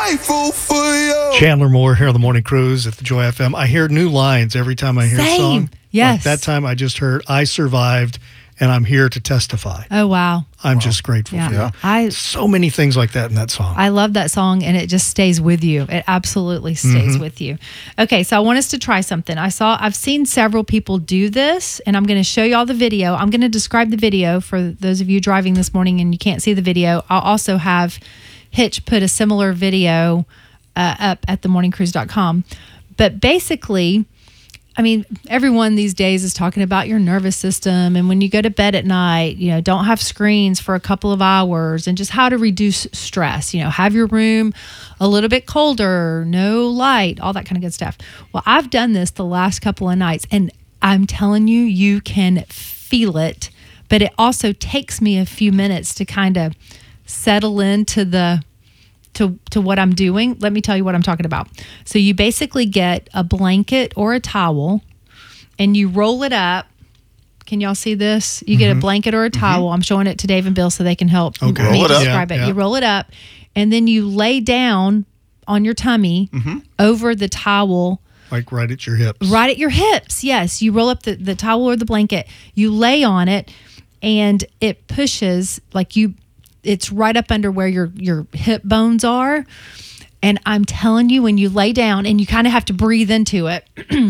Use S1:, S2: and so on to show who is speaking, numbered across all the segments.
S1: grateful for you.
S2: Chandler Moore here on the Morning Cruise at the Joy FM. I hear new lines every time I hear a song.
S3: Yes.
S2: Like that time I just heard, I survived and I'm here to testify.
S3: Oh, wow.
S2: I'm just grateful for you. So many things like that in that song.
S3: I love that song, and it just stays with you. It absolutely stays with you. Okay, so I want us to try something. I've seen several people do this, and I'm going to show you all the video. I'm going to describe the video for those of you driving this morning and you can't see the video. I'll also have Hitch put a similar video up at themorningcruise.com. But basically, I mean, everyone these days is talking about your nervous system, and when you go to bed at night, don't have screens for a couple of hours, and just how to reduce stress. Have your room a little bit colder, no light, all that kind of good stuff. Well, I've done this the last couple of nights, and I'm telling you, you can feel it, but it also takes me a few minutes to kind of settle into to what I'm doing. Let me tell you what I'm talking about. So you basically get a blanket or a towel and you roll it up. Can y'all see this? You get a blanket or a towel. I'm showing it to Dave and Bill so they can help me describe it. Yeah. You roll it up and then you lay down on your tummy over the towel.
S2: Like right at your hips.
S3: Right at your hips, yes. You roll up the towel or the blanket. You lay on it and it pushes it's right up under where your hip bones are. And I'm telling you, when you lay down and you kind of have to breathe into it,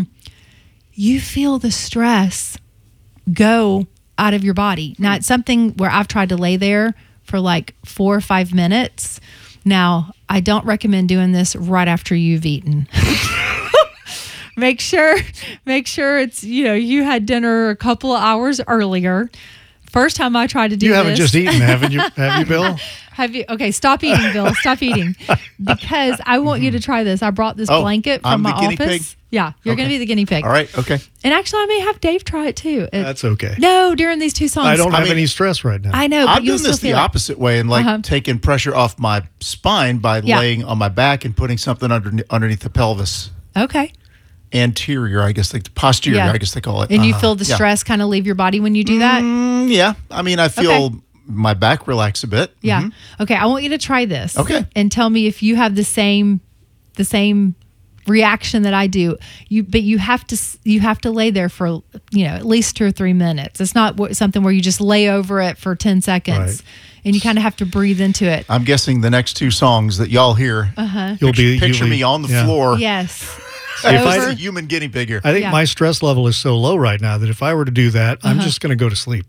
S3: you feel the stress go out of your body. Now, it's something where I've tried to lay there for like 4 or 5 minutes. Now, I don't recommend doing this right after you've eaten. Make sure it's, you had dinner a couple of hours earlier. First time I tried to do this.
S2: You haven't just eaten, haven't you? Have you, Bill?
S3: Have you? Okay, stop eating, Bill. Stop eating. Because I want you to try this. I brought this blanket from my office. Pig? Yeah, you're going to be the guinea pig.
S4: All right, okay.
S3: And actually, I may have Dave try it too.
S2: That's okay.
S3: No, during these two songs.
S2: I don't have any stress right now.
S3: I know, but
S4: I'm doing this the opposite way and taking pressure off my spine by laying on my back and putting something underneath the pelvis.
S3: Okay.
S4: Anterior, I guess, like the posterior, I guess they call it.
S3: And you feel the stress kind of leave your body when you do that?
S4: Yeah. I mean, I feel my back relax a bit.
S3: Yeah. Okay, I want you to try this.
S4: Okay.
S3: And tell me if you have the same reaction that I do. But you have to lay there for, at least 2 or 3 minutes. It's not something where you just lay over it for 10 seconds. Right. And you kind of have to breathe into it.
S4: I'm guessing the next 2 songs that y'all hear, picture me on the floor.
S3: Yes.
S4: If I a human guinea pig here.
S2: I think my stress level is so low right now that if I were to do that, I'm just going to go to sleep.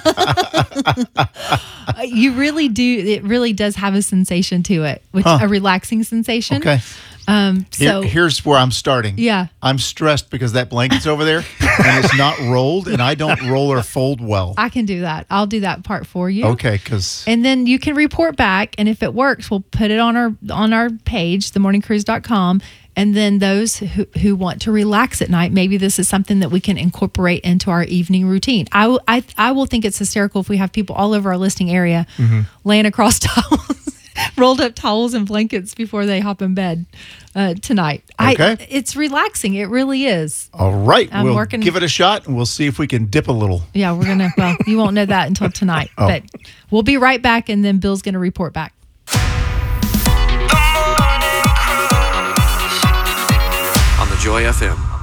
S3: You really do. It really does have a sensation to it, a relaxing sensation.
S4: Okay.
S3: So
S4: here's where I'm starting.
S3: Yeah.
S4: I'm stressed because that blanket's over there and it's not rolled and I don't roll or fold well.
S3: I can do that. I'll do that part for you.
S4: Okay,
S3: and then you can report back, and if it works, we'll put it on our page, themorningcruise.com. And then those who want to relax at night, maybe this is something that we can incorporate into our evening routine. I will think it's hysterical if we have people all over our listing area laying across towels, rolled up towels and blankets before they hop in bed tonight.
S4: Okay.
S3: It's relaxing. It really is.
S4: All right. We'll give it a shot and we'll see if we can dip a little.
S3: Yeah, we're going to, well, you won't know that until tonight. But we'll be right back, and then Bill's going to report back.
S5: Joy FM.